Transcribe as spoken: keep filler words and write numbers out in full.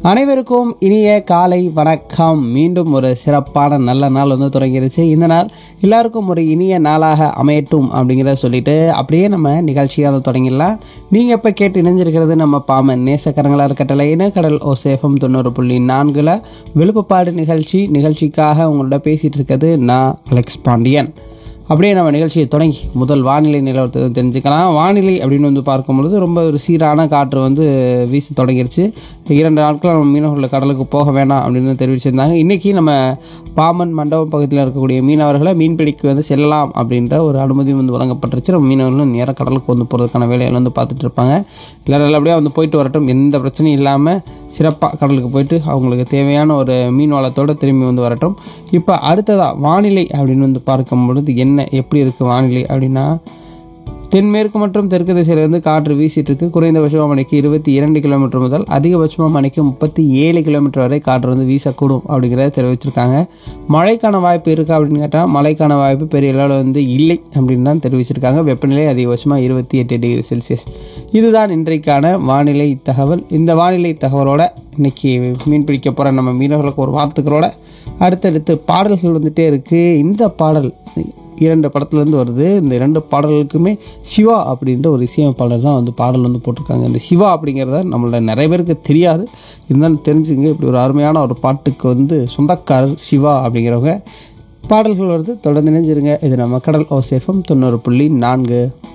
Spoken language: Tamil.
அனைவருக்கும் இனிய காலை வணக்கம். மீண்டும் ஒரு சிறப்பான நல்ல நாள் வந்து தொடங்கிருச்சு. இந்த நாள் எல்லாருக்கும் ஒரு இனிய நாளாக அமையட்டும் அப்படிங்கிறத சொல்லிட்டு அப்படியே நம்ம நிகழ்ச்சியாக வந்து தொடங்கிடலாம். நீங்கள் இப்போ கேட்டு இணைஞ்சிருக்கிறது நம்ம பாமன் நேசக்கரங்களாக கட்டளை கடல் ஓசேஃபம் தொண்ணூறு புள்ளி நான்கில் விழுப்புப்பாடு நிகழ்ச்சி. நிகழ்ச்சிக்காக உங்களோட பேசிகிட்டு இருக்கிறது நான் அலெக்ஸ் பாண்டியன். அப்படியே நம்ம நிகழ்ச்சியை தொடங்கி முதல் வானிலை நிலவரத்தை தெரிஞ்சுக்கலாம். வானிலை அப்படின்னு வந்து பார்க்கும்பொழுது ரொம்ப ஒரு சீரான காற்று வந்து வீசி தொடங்கிருச்சு. இரண்டு நாட்கள் நம்ம மீனவர்கள் கடலுக்கு போக வேணாம் அப்படின்னு தெரிவிச்சிருந்தாங்க. இன்றைக்கி நம்ம பாமன் மண்டபம் பக்கத்தில் இருக்கக்கூடிய மீனவர்களை மீன்பிடிக்கு வந்து செல்லலாம் அப்படின்ற ஒரு அனுமதி வந்து வழங்கப்பட்டுருச்சு. நம்ம மீனவர்களும் நேராக கடலுக்கு வந்து போகிறதுக்கான வேலைகள் வந்து பார்த்துட்டு இருப்பாங்க. எல்லோரும் நல்லபடியாக வந்து போயிட்டு வரட்டும், எந்த பிரச்சனையும் இல்லாமல் சிறப்பாக கடலுக்கு போயிட்டு அவங்களுக்கு தேவையான ஒரு மீன் வளத்தோடு திரும்பி வந்து வரட்டும். இப்போ அடுத்ததாக வானிலை அப்படின்னு வந்து பார்க்கும் பொழுது என்ன எப்படி இருக்குது வானிலை அப்படின்னா, தென்மேற்கு மற்றும் தெற்கு திசையிலிருந்து காற்று வீசிட்டு இருக்கு. குறைந்தபட்சமாக மணிக்கு இருபத்தி இரண்டு கிலோமீட்டர் முதல் அதிகபட்சமாக மணிக்கு முப்பத்தி ஏழு கிலோமீட்டர் வரை காற்று வந்து வீசக்கூடும் அப்படிங்கிறத தெரிவிச்சிருக்காங்க. மழைக்கான வாய்ப்பு இருக்கா அப்படின்னு கேட்டால் மழைக்கான வாய்ப்பு பெரிய அளவில் வந்து இல்லை அப்படின்னு தான் தெரிவிச்சிருக்காங்க. வெப்பநிலை அதிகபட்சமாக இருபத்தி எட்டு டிகிரி செல்சியஸ். இதுதான் இன்றைக்கான வானிலை தகவல். இந்த வானிலை தகவலோட இன்னைக்கு மீன் பிடிக்க போகிற நம்ம மீனவர்களுக்கு ஒரு வார்த்தைகளோட அடுத்தடுத்து பாடல்கள் வந்துகிட்டே இருக்குது. இந்த பாடல் இரண்டு படத்துலேருந்து வருது. இந்த இரண்டு பாடல்களுக்குமே சிவா அப்படின்ற ஒரு இசையமைப்பாளர் தான் வந்து பாடல் வந்து போட்டிருக்காங்க. இந்த சிவா அப்படிங்கிறத நம்மளோட நிறைய பேருக்கு தெரியாது, இருந்தாலும் தெரிஞ்சுங்க. இப்படி ஒரு அருமையான ஒரு பாட்டுக்கு வந்து சொந்தக்காரர் சிவா அப்படிங்கிறவங்க. பாடல்கள் வருது, தொடர்ந்து நினைஞ்சிருங்க. இது நம்ம கடல் ஓசேஃபம் தொண்ணூறு புள்ளி நான்கு.